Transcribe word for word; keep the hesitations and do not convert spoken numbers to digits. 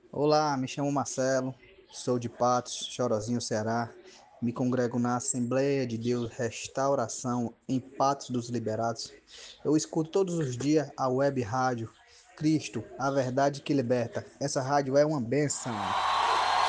Olá, me chamo Marcelo, sou de Patos, Chorozinho, Ceará. Me congrego na Assembleia de Deus Restauração em Patos dos Liberados. Eu escuto todos os dias a web rádio Cristo, a verdade que liberta. Essa rádio é uma bênção.